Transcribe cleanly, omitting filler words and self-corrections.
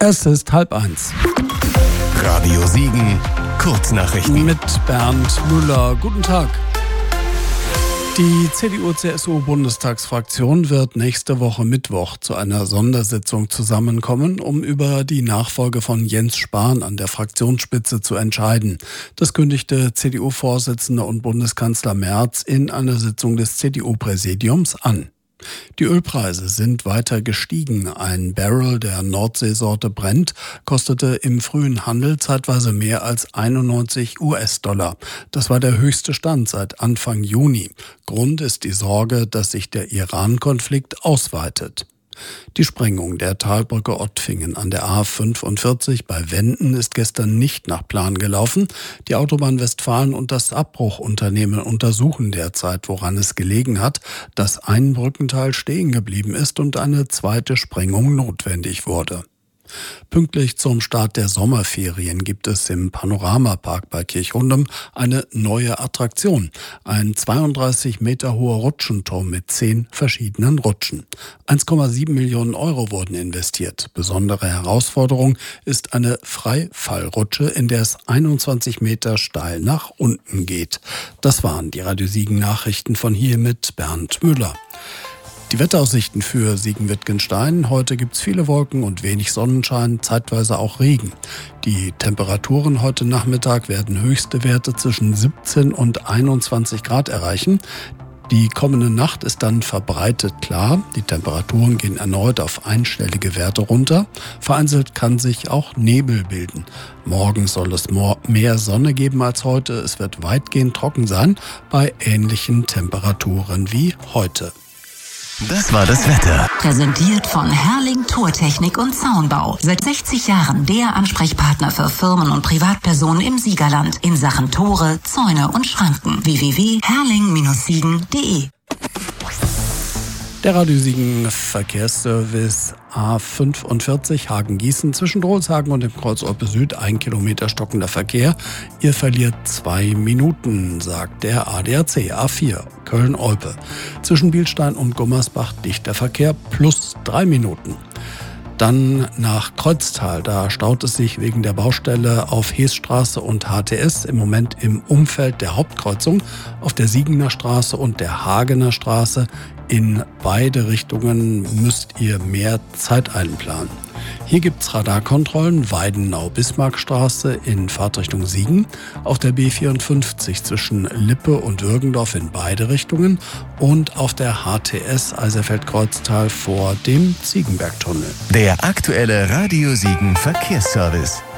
Es ist 12:30. Radio Siegen, Kurznachrichten. Mit Bernd Müller. Guten Tag. Die CDU-CSU-Bundestagsfraktion wird nächste Woche Mittwoch zu einer Sondersitzung zusammenkommen, um über die Nachfolge von Jens Spahn an der Fraktionsspitze zu entscheiden. Das kündigte CDU-Vorsitzender und Bundeskanzler Merz in einer Sitzung des CDU-Präsidiums an. Die Ölpreise sind weiter gestiegen. Ein Barrel der Nordseesorte Brent kostete im frühen Handel zeitweise mehr als 91 US-Dollar. Das war der höchste Stand seit Anfang Juni. Grund ist die Sorge, dass sich der Iran-Konflikt ausweitet. Die Sprengung der Talbrücke Ottfingen an der A45 bei Wenden ist gestern nicht nach Plan gelaufen. Die Autobahn Westfalen und das Abbruchunternehmen untersuchen derzeit, woran es gelegen hat, dass ein Brückenteil stehen geblieben ist und eine zweite Sprengung notwendig wurde. Pünktlich zum Start der Sommerferien gibt es im Panoramapark bei Kirchhundem eine neue Attraktion. Ein 32 Meter hoher Rutschenturm mit 10 verschiedenen Rutschen. 1,7 Millionen Euro wurden investiert. Besondere Herausforderung ist eine Freifallrutsche, in der es 21 Meter steil nach unten geht. Das waren die Radio Siegen Nachrichten von hier mit Bernd Müller. Die Wetteraussichten für Siegen-Wittgenstein. Heute gibt es viele Wolken und wenig Sonnenschein, zeitweise auch Regen. Die Temperaturen heute Nachmittag werden höchste Werte zwischen 17 und 21 Grad erreichen. Die kommende Nacht ist dann verbreitet klar. Die Temperaturen gehen erneut auf einstellige Werte runter. Vereinzelt kann sich auch Nebel bilden. Morgen soll es mehr Sonne geben als heute. Es wird weitgehend trocken sein, bei ähnlichen Temperaturen wie heute. Das war das Wetter. Präsentiert von Herrling Tortechnik und Zaunbau. Seit 60 Jahren der Ansprechpartner für Firmen und Privatpersonen im Siegerland in Sachen Tore, Zäune und Schranken. www.herrling-siegen.de. Der Radio Siegen Verkehrsservice A45 Hagen-Gießen zwischen Drolshagen und dem Kreuz Olpe Süd 1 Kilometer stockender Verkehr. Ihr verliert 2 Minuten, sagt der ADAC. A4 Köln-Olpe. Zwischen Bielstein und Gummersbach dichter Verkehr plus 3 Minuten. Dann nach Kreuztal, da staut es sich wegen der Baustelle auf Heesstraße und HTS im Moment im Umfeld der Hauptkreuzung auf der Siegener Straße und der Hagener Straße. In beide Richtungen müsst ihr mehr Zeit einplanen. Hier gibt's Radarkontrollen Weidenau-Bismarckstraße in Fahrtrichtung Siegen, auf der B54 zwischen Lippe und Würgendorf in beide Richtungen und auf der HTS Eiserfeld-Kreuztal vor dem Ziegenbergtunnel. Der aktuelle Radio Siegen Verkehrsservice.